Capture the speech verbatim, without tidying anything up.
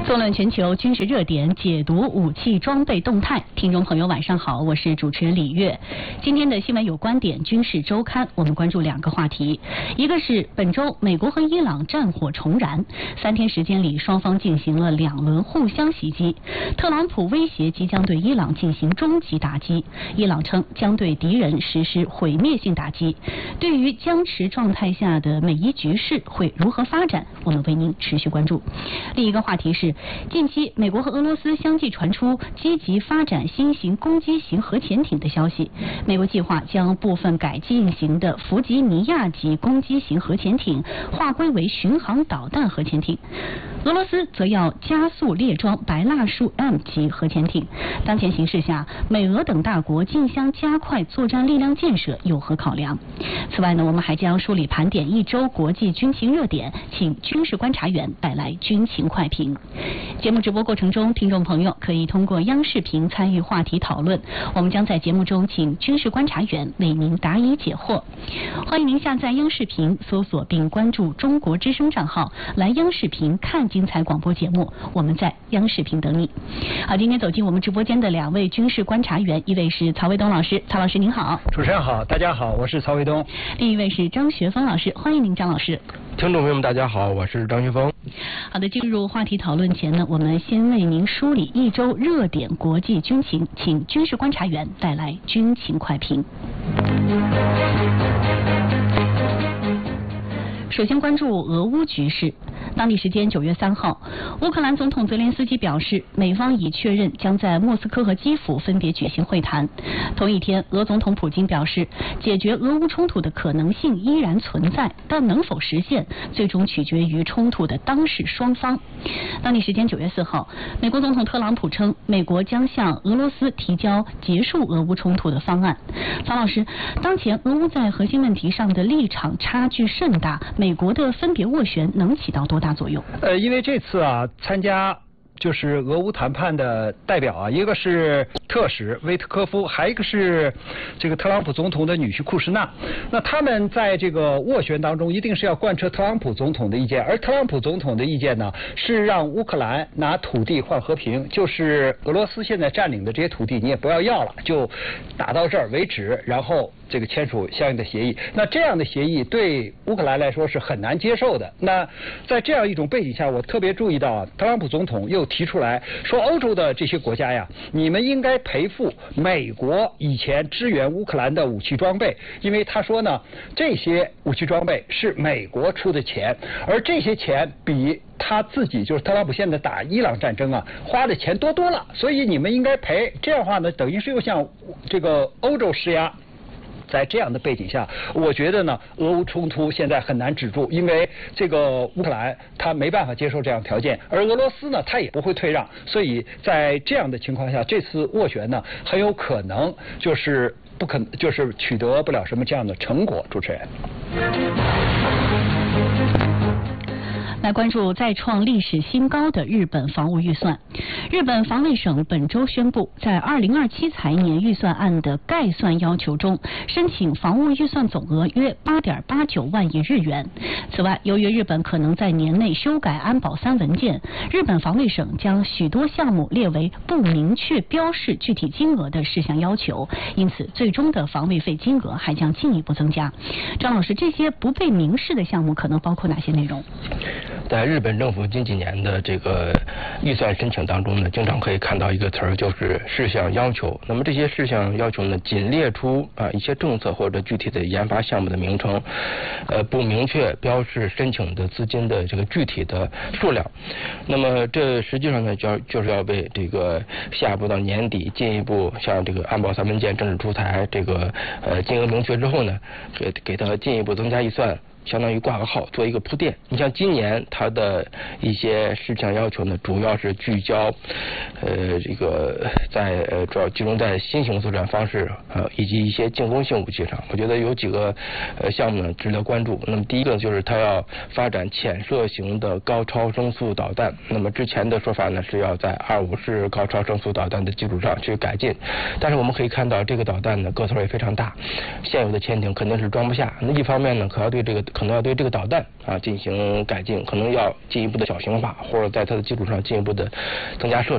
纵论全球军事热点，解读武器装备动态。听众朋友晚上好，我是主持人李月。今天的新闻有观点军事周刊，我们关注两个话题，一个是本周美国和伊朗战火重燃，三天时间里双方进行了两轮互相袭击，特朗普威胁即将对伊朗进行终极打击，伊朗称将对敌人实施毁灭性打击。对于僵持状态下的美伊局势会如何发展，我们为您持续关注。另一个话题是，近期美国和俄罗斯相继传出积极发展新型攻击型核潜艇的消息。美国计划将部分改进型的弗吉尼亚级攻击型核潜艇划归为巡航导弹核潜艇，俄罗斯则要加速列装白蜡树 M 级核潜艇。当前形势下，美俄等大国竞相加快作战力量建设，有何考量？此外呢，我们还将梳理盘点一周国际军情热点，请军事观察员带来军情快评。节目直播过程中，听众朋友可以通过央视频参与话题讨论，我们将在节目中请军事观察员为您答疑解惑。欢迎您下载央视频，搜索并关注中国之声账号，来央视频看精彩广播节目，我们在央视频等你。好，今天走进我们直播间的两位军事观察员，一位是曹卫东老师，曹老师您好。 主持人好，大家好，我是曹卫东。 另一位是张学峰老师，欢迎您张老师。 听众朋友们大家好，我是张学峰。 好的，进入话题讨论前呢，我们先为您梳理一周热点国际军情，请军事观察员带来军情快评。首先关注俄乌局势。当地时间九月三号，乌克兰总统泽连斯基表示，美方已确认将在莫斯科和基辅分别举行会谈。同一天，俄总统普京表示，解决俄乌冲突的可能性依然存在，但能否实现，最终取决于冲突的当事双方。当地时间九月四号，美国总统特朗普称，美国将向俄罗斯提交结束俄乌冲突的方案。曹老师，当前俄乌在核心问题上的立场差距甚大，美国的分别斡旋能起到多大作用？ 呃，因为这次啊，参加就是俄乌谈判的代表啊，一个是特使威特科夫，还一个是这个特朗普总统的女婿库什纳。那他们在这个斡旋当中，一定是要贯彻特朗普总统的意见，而特朗普总统的意见呢，是让乌克兰拿土地换和平，就是俄罗斯现在占领的这些土地你也不要要了，就打到这儿为止，然后这个签署相应的协议。那这样的协议对乌克兰来说是很难接受的。那在这样一种背景下，我特别注意到啊，特朗普总统又提出来说，欧洲的这些国家呀，你们应该赔付美国以前支援乌克兰的武器装备，因为他说呢，这些武器装备是美国出的钱，而这些钱比他自己就是特朗普现在打伊朗战争啊花的钱多多了，所以你们应该赔。这样的话呢，等于是又向这个欧洲施压。在这样的背景下，我觉得呢，俄乌冲突现在很难止住，因为这个乌克兰他没办法接受这样条件，而俄罗斯呢，他也不会退让，所以在这样的情况下，这次斡旋呢，很有可能就是不可就是取得不了什么这样的成果。主持人。 来关注再创历史新高的日本防务预算。日本防卫省本周宣布，在二零二七财年预算案的概算要求中，申请防务预算总额约八点八九万亿日元。此外，由于日本可能在年内修改安保三文件，日本防卫省将许多项目列为不明确标示具体金额的事项要求，因此最终的防卫费金额还将进一步增加。张老师，这些不被明示的项目可能包括哪些内容？ 在日本政府近几年的这个预算申请当中呢，经常可以看到一个词儿，就是事项要求。那么这些事项要求呢，仅列出啊一些政策或者具体的研发项目的名称，呃不明确标示申请的资金的这个具体的数量。那么这实际上呢，就要就是要为这个下一步到年底进一步像这个安保三文件正式出台，这个呃金额明确之后呢，给给它进一步增加预算。相当于挂个号，做一个铺垫。你像今年它的一些事项要求呢，主要是聚焦，呃，这个在呃主要集中在新型作战方式呃以及一些进攻性武器上。我觉得有几个呃项目呢值得关注。那么第一个就是它要发展潜射型的高超声速导弹。那么之前的说法呢是要在二五式高超声速导弹的基础上去改进，但是我们可以看到这个导弹呢个头也非常大，现有的潜艇肯定是装不下。那一方面呢，可要对这个可能要对这个导弹啊进行改进，可能要进一步的小型化，或者在它的基础上进一步的增加设